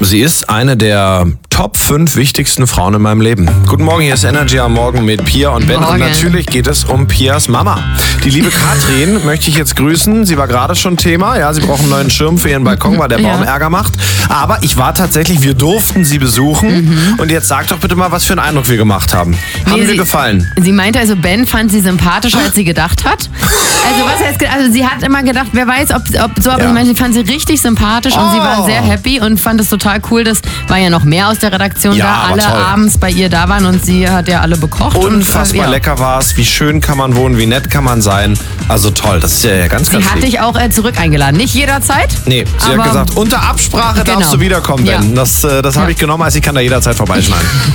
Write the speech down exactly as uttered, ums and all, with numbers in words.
Sie ist eine der Top fünf wichtigsten Frauen in meinem Leben. Guten Morgen, hier ist Energy am Morgen mit Pia und Ben. Morgen. Und natürlich geht es um Pias Mama. Die liebe Katrin möchte ich jetzt grüßen. Sie war gerade schon Thema. Ja, sie braucht einen neuen Schirm für ihren Balkon, weil der Baum Ja. Ärger macht. Aber ich war tatsächlich, wir durften sie besuchen. Mhm. Und jetzt sag doch bitte mal, was für einen Eindruck wir gemacht haben. Haben Nee, wir sie, gefallen? Sie meinte also, Ben fand sie sympathischer, als sie gedacht hat. Also was heißt, also sie hat immer gedacht, wer weiß, ob, ob so, aber Ja. sie meinte, sie fand sie richtig sympathisch und sie war Oh. sehr happy und fand es total cool. Das war ja noch mehr aus der Redaktion Ja, da, aber alle toll. abends bei ihr da waren und sie hat ja alle bekocht. Unfassbar und, äh, ja. lecker war es. Wie schön kann man wohnen, wie nett kann man sein. Also toll, das ist ja ganz, Sie ganz hat lieb. dich auch äh, zurück eingeladen. Nicht jederzeit. Nee, sie aber hat gesagt, unter Absprache Genau. darfst du wiederkommen, Ben. Ja. Das, äh, das habe Ja. ich genommen, als ich kann da jederzeit vorbeischneiden.